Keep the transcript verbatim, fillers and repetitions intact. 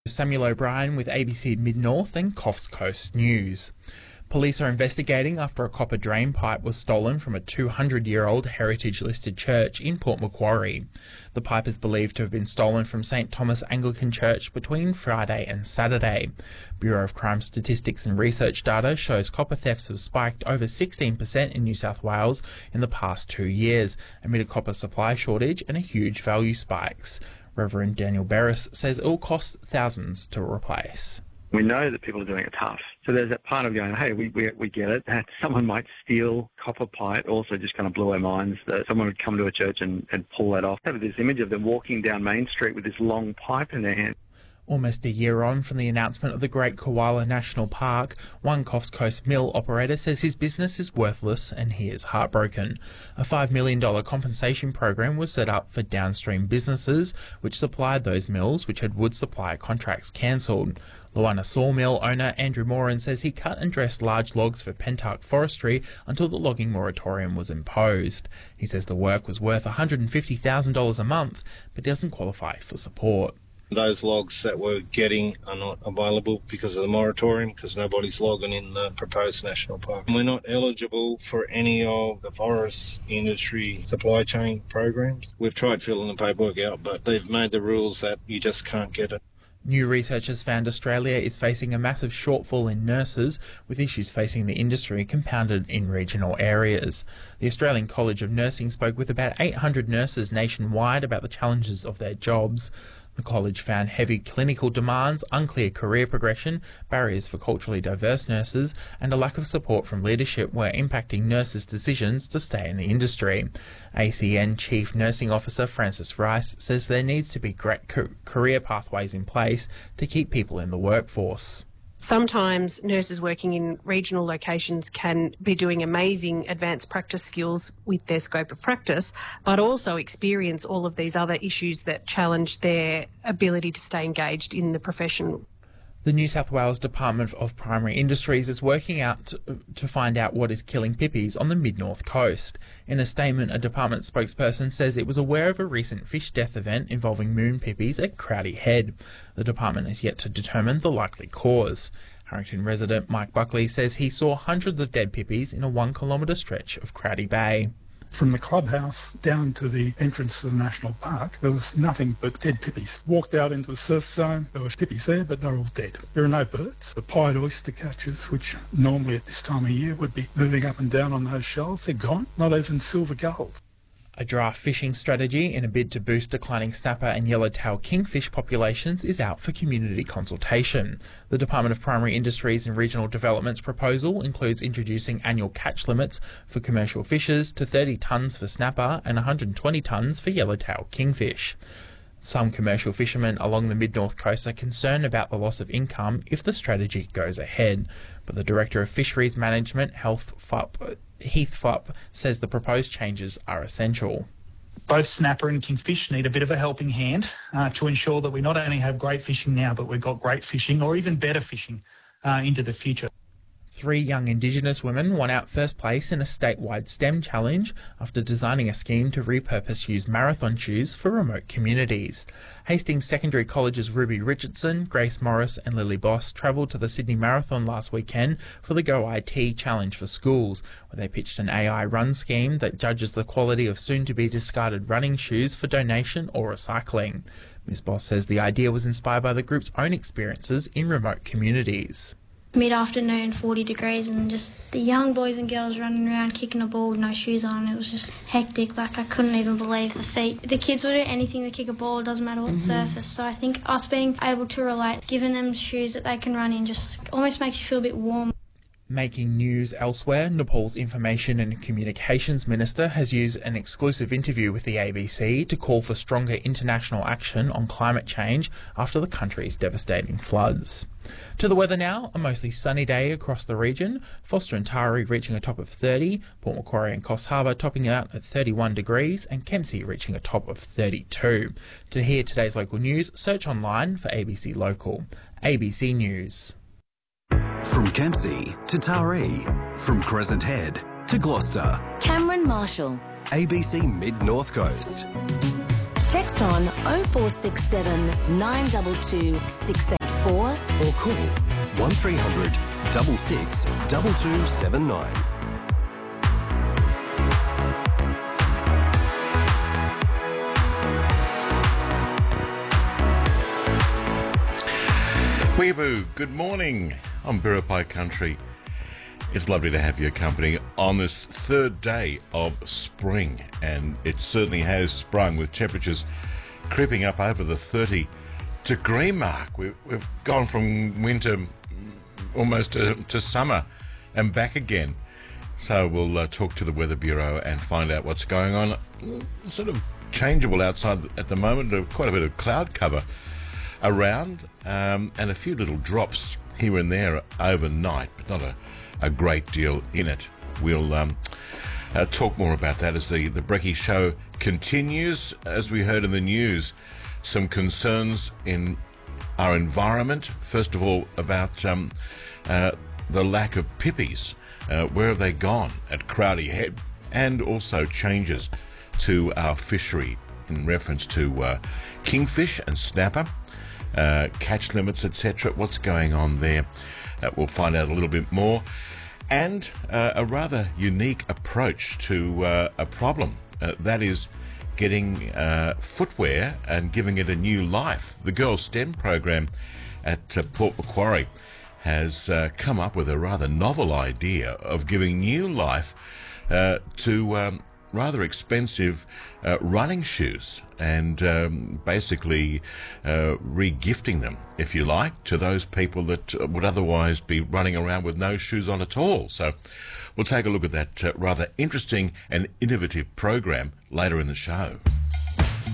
Samuel O'Brien with A B C Mid-North and Coffs Coast News. Police are investigating after a copper drain pipe was stolen from a two hundred year old heritage-listed church in Port Macquarie. The pipe is believed to have been stolen from St Thomas Anglican Church between Friday and Saturday. Bureau of Crime Statistics and Research data shows copper thefts have spiked over sixteen percent in New South Wales in the past two years, amid a copper supply shortage and a huge value spikes. Reverend Daniel Barris says it will cost thousands to replace. We know that people are doing it tough. So there's that part of going, hey, we, we we get it, that someone might steal copper pipe. Also just kind of blew our minds that someone would come to a church and, and pull that off. I have this image of them walking down Main Street with this long pipe in their hand. Almost a year on from the announcement of the Great Koala National Park, one Coffs Coast mill operator says his business is worthless and he is heartbroken. A five million dollars compensation program was set up for downstream businesses which supplied those mills which had wood supply contracts cancelled. Luana sawmill owner Andrew Moran says he cut and dressed large logs for Pentark Forestry until the logging moratorium was imposed. He says the work was worth one hundred fifty thousand dollars a month but doesn't qualify for support. Those logs that we're getting are not available because of the moratorium, because nobody's logging in the proposed national park. We're not eligible for any of the forest industry supply chain programs. We've tried filling the paperwork out, but they've made the rules that you just can't get it. New research has found Australia is facing a massive shortfall in nurses, with issues facing the industry compounded in regional areas. The Australian College of Nursing spoke with about eight hundred nurses nationwide about the challenges of their jobs. The college found heavy clinical demands, unclear career progression, barriers for culturally diverse nurses, and a lack of support from leadership were impacting nurses' decisions to stay in the industry. A C N Chief Nursing Officer Francis Rice says there needs to be great career pathways in place to keep people in the workforce. Sometimes nurses working in regional locations can be doing amazing advanced practice skills with their scope of practice, but also experience all of these other issues that challenge their ability to stay engaged in the profession. The New South Wales Department of Primary Industries is working out to, to find out what is killing pippies on the mid-north coast. In a statement, a department spokesperson says it was aware of a recent fish death event involving moon pippies at Crowdy Head. The department has yet to determine the likely cause. Harrington resident Mike Buckley says he saw hundreds of dead pippies in a one kilometre stretch of Crowdy Bay. From the clubhouse down to the entrance to the national park, there was nothing but dead pippies. Walked out into the surf zone, there was pippies there, but they're all dead. There are no birds. The pied oyster catchers, which normally at this time of year would be moving up and down on those shoals, they're gone. Not even silver gulls. A draft fishing strategy in a bid to boost declining snapper and yellowtail kingfish populations is out for community consultation. The Department of Primary Industries and Regional Development's proposal includes introducing annual catch limits for commercial fishers to thirty tonnes for snapper and one hundred twenty tonnes for yellowtail kingfish. Some commercial fishermen along the mid-north coast are concerned about the loss of income if the strategy goes ahead, but the Director of Fisheries Management, Health F U P, Heath F U P, says the proposed changes are essential. Both snapper and kingfish need a bit of a helping hand uh, to ensure that we not only have great fishing now, but we've got great fishing or even better fishing uh, into the future. Three young Indigenous women won out first place in a statewide STEM challenge after designing a scheme to repurpose used marathon shoes for remote communities. Hastings Secondary College's Ruby Richardson, Grace Morris and Lily Boss travelled to the Sydney Marathon last weekend for the Go I T Challenge for Schools, where they pitched an A I run scheme that judges the quality of soon-to-be discarded running shoes for donation or recycling. Miz Boss says the idea was inspired by the group's own experiences in remote communities. Mid-afternoon, forty degrees, and just the young boys and girls running around kicking a ball with no shoes on. It was just hectic. Like, I couldn't even believe the feat. The kids will do anything to kick a ball, it doesn't matter what mm-hmm. surface. So I think us being able to relate, giving them shoes that they can run in, just almost makes you feel a bit warm. Making news elsewhere, Nepal's Information and Communications Minister has used an exclusive interview with the A B C to call for stronger international action on climate change after the country's devastating floods. To the weather now, a mostly sunny day across the region, Foster and Taree reaching a top of thirty, Port Macquarie and Coffs Harbour topping out at thirty-one degrees and Kempsey reaching a top of thirty-two. To hear today's local news, search online for A B C Local. A B C News. From Kempsey to Taree, from Crescent Head to Gloucester. Cameron Marshall. A B C Mid-North Coast. Text text on oh four six seven, nine two two, six eight four or call one three hundred, six six, two two seven nine. Weeboo, good morning. I'm Biripi Country. It's lovely to have your company on this third day of spring, and it certainly has sprung with temperatures creeping up over the thirty degree mark. We've, we've gone from winter almost to, to summer and back again. So we'll uh, talk to the Weather Bureau and find out what's going on. Sort of changeable outside at the moment, quite a bit of cloud cover around, um, and a few little drops here and there overnight, but not a, a great deal in it. We'll um, uh, talk more about that as the, the Brekkie Show continues. As we heard in the news, some concerns in our environment. First of all, about um, uh, the lack of pippies. Uh, where have they gone at Crowdy Head? And also changes to our fishery in reference to uh, kingfish and snapper. Uh, catch limits, et cetera. What's going on there? Uh, we'll find out a little bit more. And uh, a rather unique approach to uh, a problem. Uh, that is getting uh, footwear and giving it a new life. The Girls STEM program at uh, Port Macquarie has uh, come up with a rather novel idea of giving new life uh, to um, rather expensive uh, running shoes, and um, basically uh, re-gifting them, if you like, to those people that would otherwise be running around with no shoes on at all. So we'll take a look at that uh, rather interesting and innovative program later in the show.